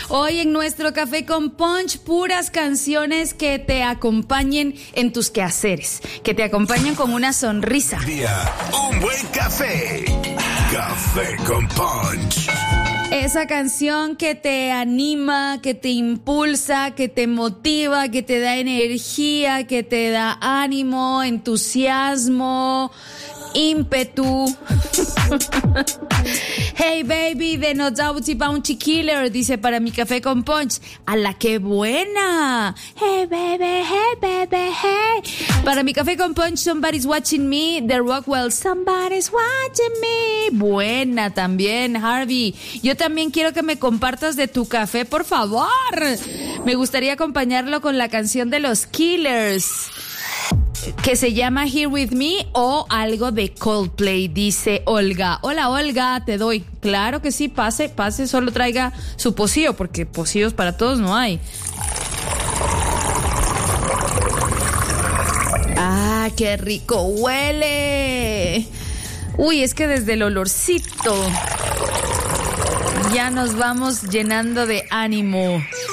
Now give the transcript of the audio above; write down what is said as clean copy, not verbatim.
Hoy en nuestro Café con Punch, puras canciones que te acompañen en tus quehaceres, que te acompañen con una sonrisa. Un buen café. Café con Punch. Esa canción que te anima, que te impulsa, que te motiva, que te da energía, que te da ánimo, entusiasmo, ímpetu. Hey baby de No Doubty Bounty Killer dice para mi Café con Punch. ¡A la que buena! Hey baby, hey baby, hey. Para mi Café con Punch, Somebody's Watching Me de Rockwell. Somebody's Watching Me. Buena también, Harvey. Yo también quiero que me compartas de tu café, por favor. Me gustaría acompañarlo con la canción de los Killers, que se llama Here With Me, o algo de Coldplay, dice Olga. Hola Olga, te doy. Claro que sí, pase, solo traiga su pocillo, porque pocillos para todos no hay. ¡Ah, qué rico huele! Uy, es que desde el olorcito ya nos vamos llenando de ánimo.